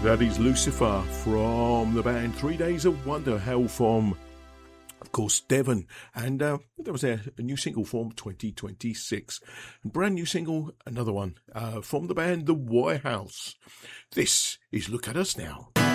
That is Lucifer from the band 3 Days of Wonder, hail from, of course, Devon. And there was a new single from 2026. And brand new single, another one, from the band The White House. This is Look At Us Now.